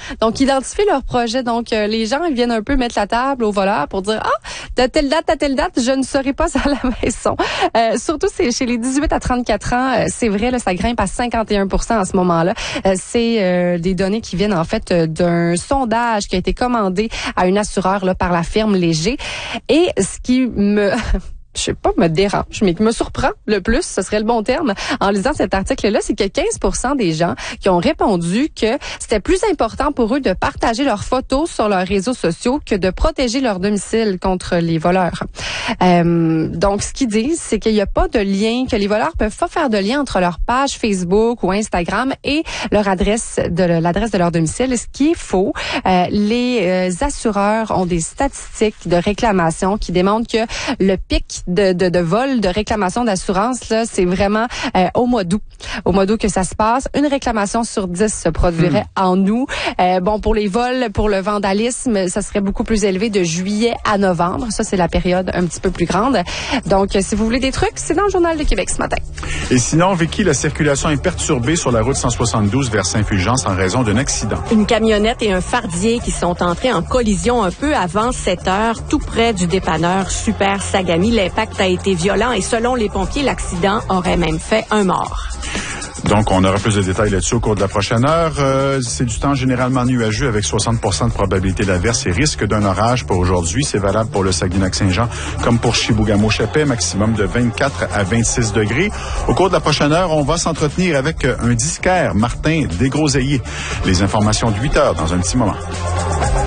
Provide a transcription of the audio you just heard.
Donc, identifier leur projet. Donc, les gens, ils viennent un peu mettre la table aux voleurs pour dire, de telle date à telle date, je ne serai pas à la maison. Surtout, c'est chez les 18 à 34 ans, c'est vrai, là, ça grimpe à 51% en ce moment-là. C'est des données qui viennent, en fait, d'un sondage qui a été commandé à une assureur là, par la firme Léger. Et ce qui me... je sais pas, me dérange, mais qui me surprend le plus, ce serait le bon terme, en lisant cet article-là, c'est que 15% des gens qui ont répondu que c'était plus important pour eux de partager leurs photos sur leurs réseaux sociaux que de protéger leur domicile contre les voleurs. Donc, ce qu'ils disent, c'est qu'il n'y a pas de lien, que les voleurs peuvent pas faire de lien entre leur page Facebook ou Instagram et l'adresse de leur domicile. Ce qui est faux. Les assureurs ont des statistiques de réclamation qui démontrent que le pic de vol, de réclamation d'assurance, là, c'est vraiment au mois d'août. Au mois d'août que ça se passe. Une réclamation sur 10 se produirait en août. Bon, pour les vols, pour le vandalisme, ça serait beaucoup plus élevé de juillet à novembre. Ça, c'est la période un petit peu plus grande. Donc, si vous voulez des trucs, c'est dans le Journal de Québec ce matin. Et sinon, Vicky, la circulation est perturbée sur la route 172 vers Saint-Fulgence en raison d'un accident. Une camionnette et un fardier qui sont entrés en collision un peu avant 7 heures, tout près du dépanneur Super Sagami. L'impact a été violent et selon les pompiers, l'accident aurait même fait un mort. Donc, on aura plus de détails là-dessus au cours de la prochaine heure. C'est du temps généralement nuageux avec 60% de probabilité d'averse et risque d'un orage pour aujourd'hui. C'est valable pour le Saguenay-Lac-Saint-Jean comme pour Chibougamau-Chapais, maximum de 24 à 26 degrés. Au cours de la prochaine heure, on va s'entretenir avec un disquaire, Martin Desgroseilliers. Les informations de 8 heures dans un petit moment.